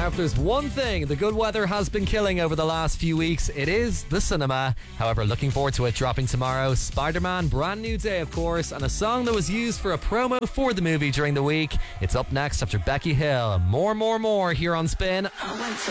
Now, if there's one thing the good weather has been killing over the last few weeks, it is the cinema. However, looking forward to it dropping tomorrow. Spider-Man, brand new day, of course, and a song that was used for a promo for the movie during the week. It's up next after Becky Hill. More here on Spin. I went to